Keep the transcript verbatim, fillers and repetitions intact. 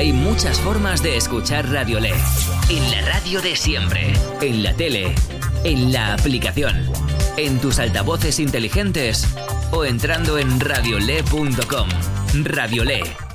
Hay muchas formas de escuchar Radiolé. En la radio de siempre, en la tele, en la aplicación, en tus altavoces inteligentes o entrando en radiolé punto com. Radiolé.